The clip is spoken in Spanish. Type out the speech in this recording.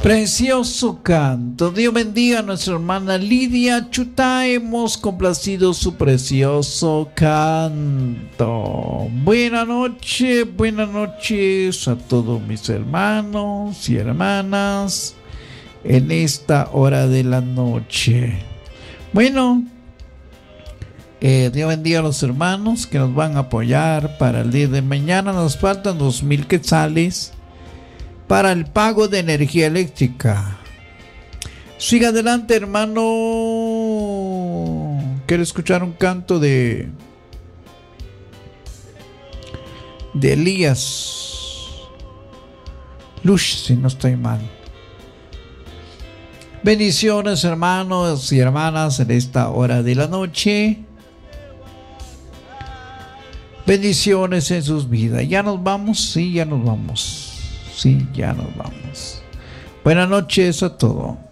Precioso canto. Dios bendiga a nuestra hermana Lidia Chutá. Hemos complacido su precioso canto. Buenas noches a todos mis hermanos y hermanas en esta hora de la noche. Bueno, Dios bendiga a los hermanos que nos van a apoyar para el día de mañana. Nos faltan 2,000 quetzales para el pago de energía eléctrica. Siga adelante, hermano. Quiero escuchar un canto de Elías Lush, si no estoy mal. Bendiciones, hermanos y hermanas, en esta hora de la noche. Bendiciones en sus vidas. ¿Ya nos vamos? Sí, ya nos vamos. Sí, ya nos vamos. Buenas noches a todos.